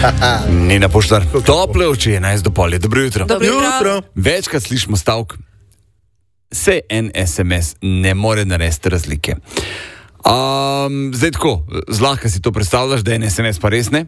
Nina Poštar, tople oči, 11 do pol, dobro jutro. Dobro jutro. Večkrat slišimo stavek, se en SMS ne more narediti razlike. Zdaj tako, zlahka si to predstavljaš, da en SMS pa res ne.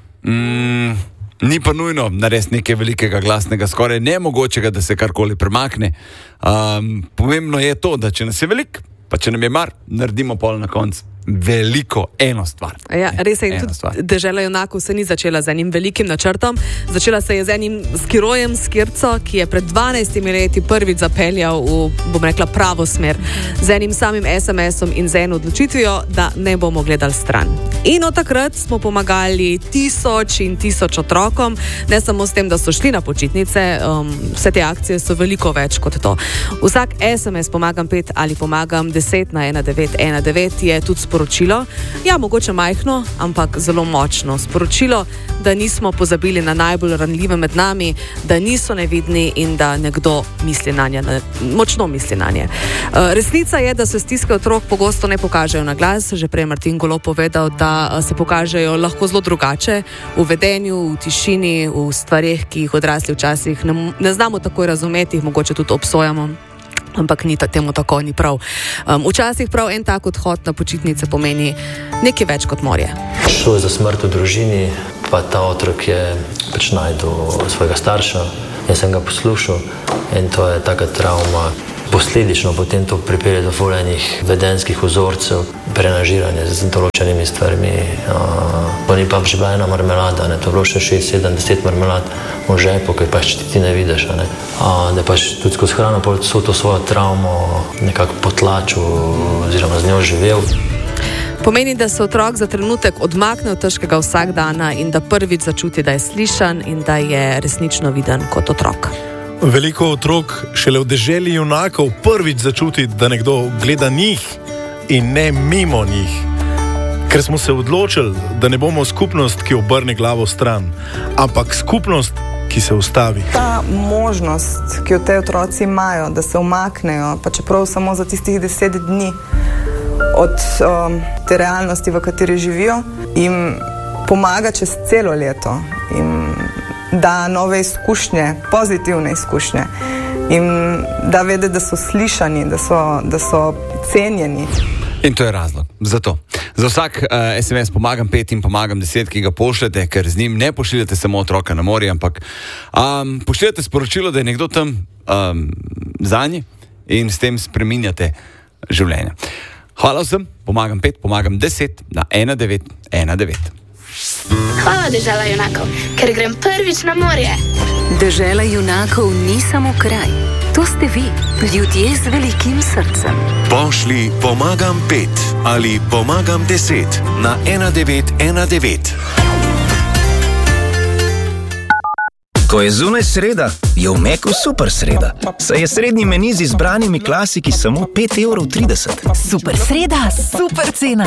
Ni pa nujno narediti nekaj velikega glasnega, skoraj nemogočega, da se karkoli premakne. Pomembno je to, da če nas je veliko, pa če nam je mar, naredimo pol na koncu. Veliko, eno stvar. Ja, res je, tudi Dežela junakov se ni začela z enim velikim načrtom, začela se je z enim skirojem, skirco, ki je pred 12 leti prvič zapeljal v, bom rekla, pravo smer, z enim samim SMS-om in z eno odločitvijo, da ne bomo gledali stran. In od takrat smo pomagali 1000 in 1000 otrokom, ne samo s tem, da so šli na počitnice, vse te akcije so veliko več kot to. Vsak SMS pomagam 5 ali pomagam 10 na 1919 je tudi sporočilo, ja, mogoče majhno, ampak zelo močno sporočilo, da nismo pozabili na najbolj ranljive med nami, da niso nevidni in da nekdo misli nanje, močno misli nanje. Resnica je, da se stiske otrok pogosto ne pokažejo na glas, že prej Martin Golob povedal, da se pokažejo lahko zelo drugače, v vedenju, v tišini, v stvareh, ki jih odrasli včasih ne znamo takoj razumeti, jih mogoče tudi obsojamo. Ampak ni temu tako, ni prav. Včasih prav en tak odhod na počitnice pomeni nekaj več kot morje. Šlo je za smrt v družini, pa ta otrok je pač najdel svojega starša. Jaz sem ga poslušal in to je taka travma. Posledično potem to pripelje do voljenih vedenskih vzorcev, prenažiranje z določenimi stvarmi. To ni pa že bila ena marmelada, to je bilo še 6, 7, 10 marmelad v žepu, ki pač ti ne vidiš. Da pač tudi skozi hrano so to svojo travmo nekako potlačil oziroma z njo živel. Pomeni, da se otrok za trenutek odmakne od težkega vsakdana in da prvič začuti, da je slišan in da je resnično viden kot otrok. Veliko otrok šele v deželi junakov prvič začuti, da nekdo gleda njih in ne mimo njih. Ker smo se odločili, da ne bomo skupnost, ki obrne glavo stran, ampak skupnost, ki se ustavi. Ta možnost, ki jo te otroci imajo, da se umaknejo, pa čeprav samo za tistih 10 dni od te realnosti, v kateri živijo, jim pomaga čez celo leto. Da nove izkušnje, pozitivne izkušnje in da vede, da so slišani, da so cenjeni. In to je razlog. Zato. Za vsak SMS pomagam 5 in pomagam 10, ki ga pošljete, ker z njim ne pošiljate samo otroka na morje, ampak pošiljate sporočilo, da je nekdo tam zanje in s tem spreminjate življenje. Hvala vsem, pomagam 5, pomagam 10 na 1919. Hvala, Dežela junakov, ker grem prvič na morje. Dežela junakov ni samo kraj. To ste vi, ljudje z velikim srcem. Pošli pomagam 5 ali pomagam 10 na 1919. Ko je zunaj sreda, je v Meku super sreda. Saj je srednji meni z izbranimi klasiki samo 5,30 €. Super sreda, super cena.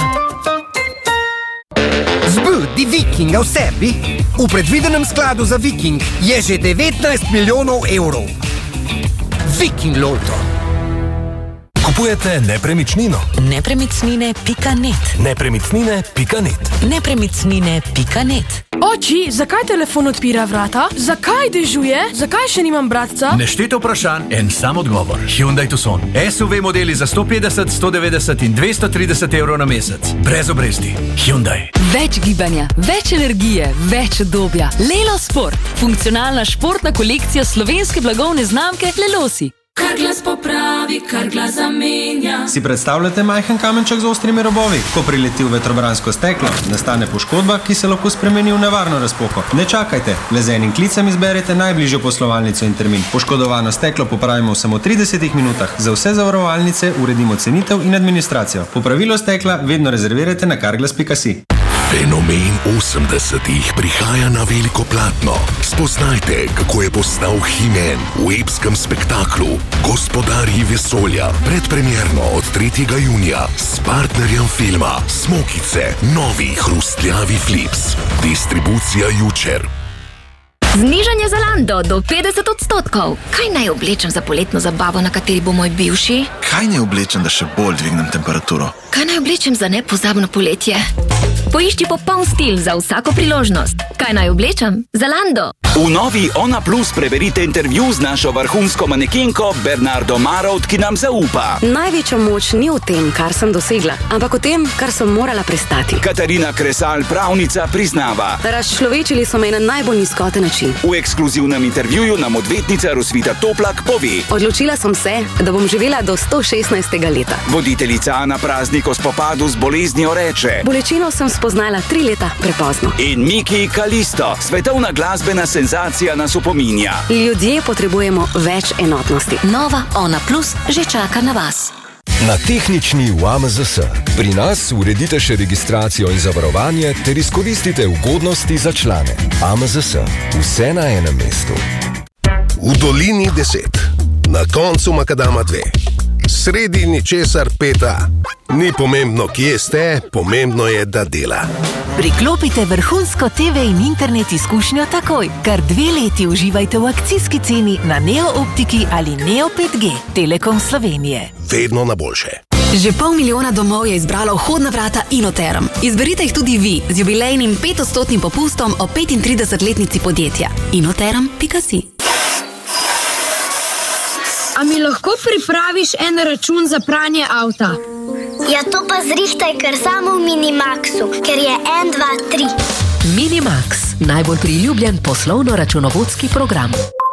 Zbudi Vikinga v sebi. V predvidenem skladu za Viking je že 19 milijonov evrov. Viking Lotto. Kupujete nepremičnino? Nepremičnine.net. Nepremičnine.net. Nepremičnine.net. Oči, zakaj telefon odpira vrata? Zakaj dežuje? Zakaj še nimam bratca? Neštete vprašanj, en sam odgovor. Hyundai Tucson. SUV modeli za 150, 190 in 230 € na mesec. Brez obresti. Hyundai. Več gibanja, več energije, več udobja. Lelo Sport. Funkcionalna športna kolekcija slovenske blagovne znamke Lelosi. Kar glas popravi, kar glas zamenja. Si predstavljate majhen kamenček z ostrimi robovi? Ko prileti v vetrobransko steklo, nastane poškodba, ki se lahko spremeni v nevarno razpoko. Ne čakajte, le z enim klicem izberete najbližjo poslovalnico in termin. Poškodovano steklo popravimo v samo 30 minutah. Za vse zavarovalnice uredimo cenitev in administracijo. Popravilo stekla vedno rezervirajte na carglass.si. Fenomen 80-ih prihaja na veliko platno. Spoznajte, kako je postal He-Man v epskem spektaklu Gospodarji vesolja. Predpremierno od 3. junija s partnerjem filma Smokice, novi hrustljavi flips. Distribucija Jučer. Znižanje Zalando do 50%. Kaj naj oblečem za poletno zabavo, na kateri bo moj bivši? Kaj naj oblečem, da še bolj dvignem temperaturo? Kaj naj oblečem za nepozabno poletje? Poišči popoln stil za vsako priložnost. Kaj naj oblečem? Zalando. V novi Ona Plus preberite intervju z našo vrhunsko manekenko Bernardo Marovt, ki nam zaupa. Največja moč ni v tem, kar sem dosegla, ampak v tem, kar sem morala prestati. Katarina Kresal, pravnica, priznava. Razčlovečili so me na najbolj nizkoten način. V ekskluzivnem intervjuju nam odvetnica Rosvita Toplak pove. Odločila sem se, da bom živela do 116. leta. Voditeljica Ana Praznik o spopadu z boleznijo reče. Bolečino sem spoznala 3 leta prepozno. In Miki Kalisto, svetovna glasbena senzacija nas opominja. Ljudje potrebujemo več enotnosti. Nova Ona Plus že čaka na vas. Na tehnični v AMZS. Pri nas uredite še registracijo in zavarovanje ter izkoristite ugodnosti za člane. AMZS. Vse na enem mestu. V dolini 10. Na koncu makadama 2. Sredi ničesar 5. Ni pomembno, kje ste, pomembno je, da dela. Priklopite vrhunsko TV in internet izkušnjo takoj. Kar 2 leti uživajte v akcijski ceni na Neo Optiki ali Neo 5G. Telekom Slovenije. Vedno na boljše. Že 500 000 domov je izbralo vhodna vrata Inoterm. Izberite jih tudi vi z jubilejnim 5% popustom o 35-letnici podjetja. Inoterm.si. A mi lahko pripraviš en račun za pranje avta? Ja, to pa zrihtaj kar samo v Minimaxu, ker je 1, 2, 3. Minimax, najbolj priljubljen poslovno-računovodski program.